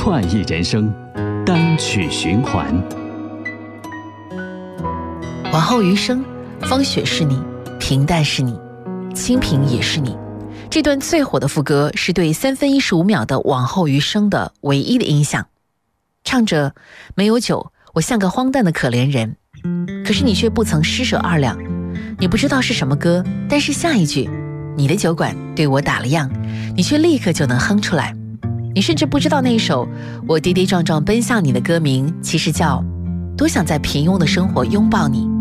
快意人生单曲循环。 往后余生，风雪是你，平淡是你，清贫也是你。这段最火的副歌是对3分15秒的往后余生的唯一的音响。唱着没有酒，我像个荒诞的可怜人，可是你却不曾施舍2两。你不知道是什么歌，但是下一句你的酒馆对我打了烊，你却立刻就能哼出来。你甚至不知道那首我跌跌撞撞奔向你的歌名其实叫多想在平庸的生活拥抱你。